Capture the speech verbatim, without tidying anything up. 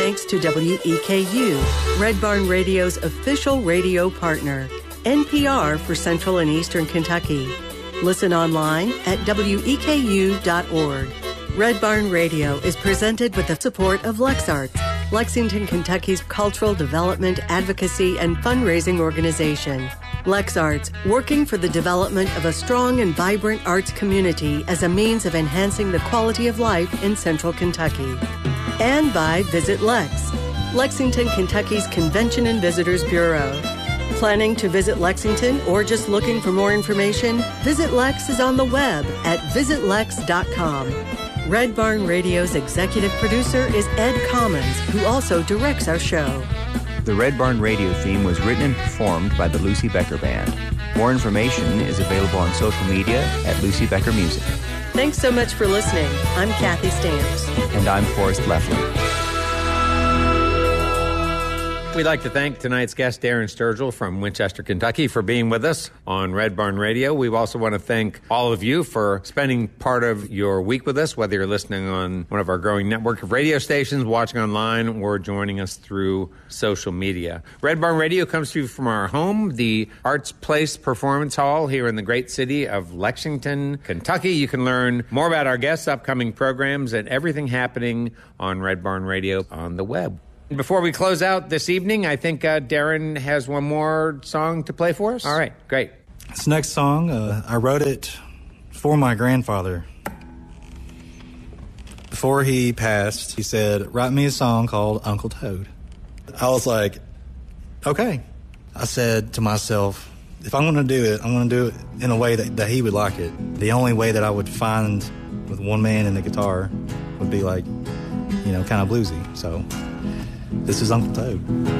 thanks to W E K U, Red Barn Radio's official radio partner, N P R for Central and Eastern Kentucky. Listen online at W E K U dot org. Red Barn Radio is presented with the support of LexArts, Lexington, Kentucky's cultural development, advocacy, and fundraising organization. LexArts, working for the development of a strong and vibrant arts community as a means of enhancing the quality of life in Central Kentucky. And by Visit Lex, Lexington, Kentucky's Convention and Visitors Bureau. Planning to visit Lexington or just looking for more information? Visit Lex is on the web at visit lex dot com. Red Barn Radio's executive producer is Ed Commons, who also directs our show. The Red Barn Radio theme was written and performed by the Lucy Becker Band. More information is available on social media at Lucy Becker Music. Thanks so much for listening. I'm Kathy Stamps. And I'm Forrest Leffler. We'd like to thank tonight's guest, Darren Sturgill from Winchester, Kentucky, for being with us on Red Barn Radio. We also want to thank all of you for spending part of your week with us, whether you're listening on one of our growing network of radio stations, watching online, or joining us through social media. Red Barn Radio comes to you from our home, the Arts Place Performance Hall here in the great city of Lexington, Kentucky. You can learn more about our guests, upcoming programs, and everything happening on Red Barn Radio on the web. Before we close out this evening, I think uh, Darren has one more song to play for us. All right, great. This next song, uh, I wrote it for my grandfather. Before he passed, he said, write me a song called Uncle Toad. I was like, okay. I said to myself, if I'm going to do it, I'm going to do it in a way that, that he would like it. The only way that I would find with one man and the guitar would be like, you know, kind of bluesy. So this is Uncle Toad.